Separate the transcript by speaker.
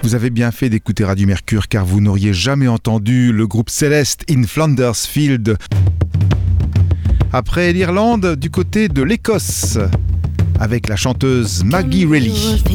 Speaker 1: Vous avez bien fait d'écouter Radio Mercure car vous n'auriez jamais entendu le groupe Céleste in Flanders Field. Après l'Irlande, du côté de l'Écosse, avec la chanteuse Maggie Reilly.